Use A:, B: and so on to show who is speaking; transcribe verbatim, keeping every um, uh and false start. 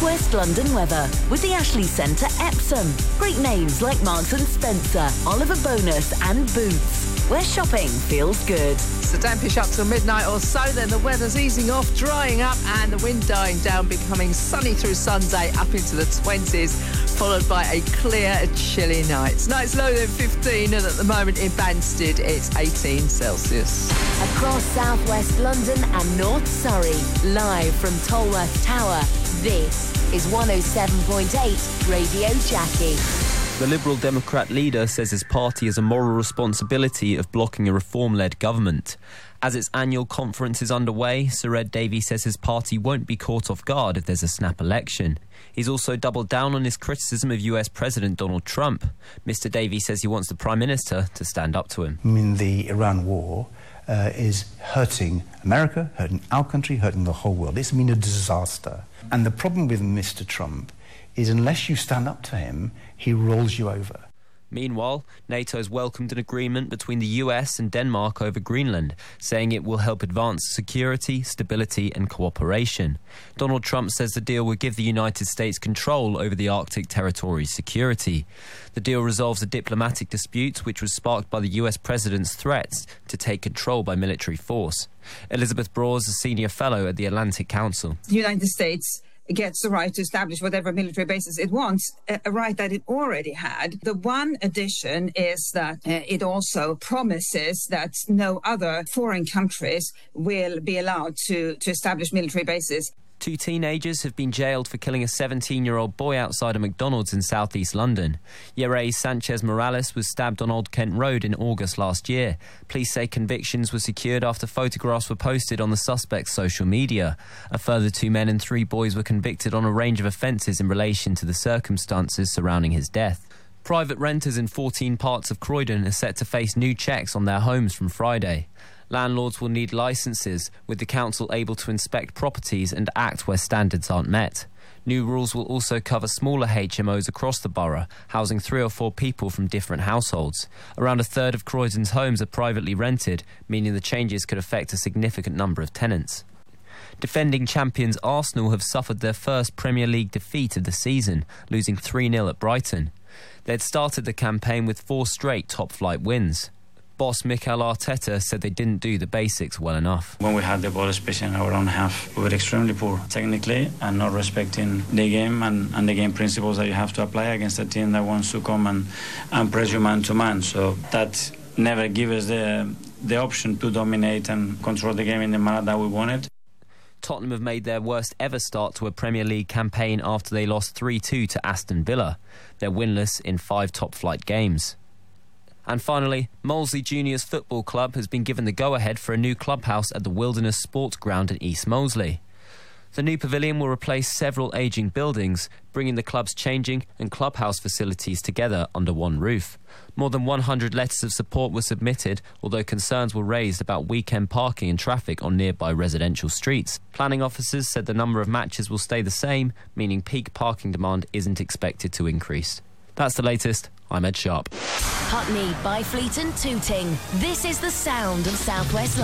A: West London weather with the Ashley Centre Epsom. Great names like Marks and Spencer, Oliver Bonus and Boots, where shopping feels good.
B: It's a dampish up till midnight or so, then the weather's easing off, drying up and the wind dying down, becoming sunny through Sunday up into the twenties, followed by a clear, chilly night. Tonight's low then fifteen, and at the moment in Banstead it's eighteen Celsius.
A: Across South West London and North Surrey, live from Tolworth Tower, this is one oh seven point eight Radio Jackie.
C: The Liberal Democrat leader says his party has a moral responsibility of blocking a reform-led government. As its annual conference is underway, Sir Ed Davey says his party won't be caught off guard if there's a snap election. He's also doubled down on his criticism of U S President Donald Trump. Mister Davey says he wants the Prime Minister to stand up to him.
D: I mean, the Iran war uh, is hurting America, hurting our country, hurting the whole world. It's been a disaster. And the problem with Mister Trump is unless you stand up to him, he rolls you over.
C: Meanwhile, NATO has welcomed an agreement between the U S and Denmark over Greenland, saying it will help advance security, stability and cooperation. Donald Trump says the deal would give the United States control over the Arctic territory's security. The deal resolves a diplomatic dispute which was sparked by the U S president's threats to take control by military force. Elizabeth Braw is a senior fellow at the Atlantic Council.
E: The United States gets the right to establish whatever military bases it wants, a right that it already had. The one addition is that uh, it also promises that no other foreign countries will be allowed to, to establish military bases.
C: Two teenagers have been jailed for killing a seventeen-year-old boy outside a McDonald's in southeast London. Yerray Sanchez Morales was stabbed on Old Kent Road in August last year. Police say convictions were secured after photographs were posted on the suspect's social media. A further two men and three boys were convicted on a range of offences in relation to the circumstances surrounding his death. Private renters in fourteen parts of Croydon are set to face new checks on their homes from Friday. Landlords will need licences, with the council able to inspect properties and act where standards aren't met. New rules will also cover smaller H M Os across the borough, housing three or four people from different households. Around a third of Croydon's homes are privately rented, meaning the changes could affect a significant number of tenants. Defending champions Arsenal have suffered their first Premier League defeat of the season, losing three nil at Brighton. They'd started the campaign with four straight top-flight wins. Boss Mikel Arteta said they didn't do the basics well enough.
F: When we had the ball, especially in our own half, we were extremely poor technically and not respecting the game and, and the game principles that you have to apply against a team that wants to come and, and press you man to man. So that never gives us the, the option to dominate and control the game in the manner that we wanted.
C: Tottenham have made their worst ever start to a Premier League campaign after they lost three two to Aston Villa. They're winless in five top-flight games. And finally, Molesey Juniors Football Club has been given the go-ahead for a new clubhouse at the Wilderness Sports Ground in East Molesey. The new pavilion will replace several ageing buildings, bringing the club's changing and clubhouse facilities together under one roof. More than one hundred letters of support were submitted, although concerns were raised about weekend parking and traffic on nearby residential streets. Planning officers said the number of matches will stay the same, meaning peak parking demand isn't expected to increase. That's the latest. I'm Ed Sharp.
A: Putney, Byfleet and Tooting. This is the sound of South West London.